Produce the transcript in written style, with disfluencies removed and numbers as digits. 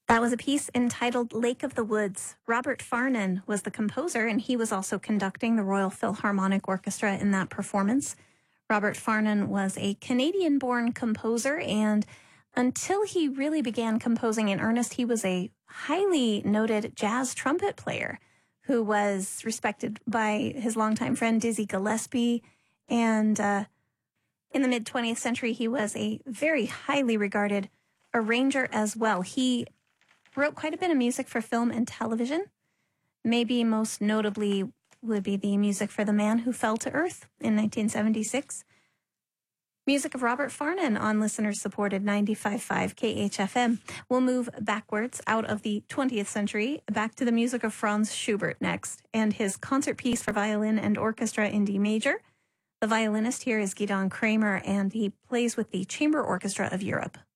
That was a piece entitled Lake of the Woods. Robert Farnon was the composer, and he was also conducting the Royal Philharmonic Orchestra in that performance. Robert Farnon was a Canadian-born composer, and until he really began composing in earnest, he was a highly noted jazz trumpet player who was respected by his longtime friend Dizzy Gillespie. And in the mid-20th century, he was a very highly regarded arranger as well. He wrote quite a bit of music for film and television. Maybe most notably would be the music for The Man Who Fell to Earth in 1976. Music of Robert Farnon on listener-supported 95.5 KHFM. We'll move backwards out of the 20th century, back to the music of Franz Schubert next, and his concert piece for violin and orchestra in D major. The violinist here is Gidon Kramer, and he plays with the Chamber Orchestra of Europe.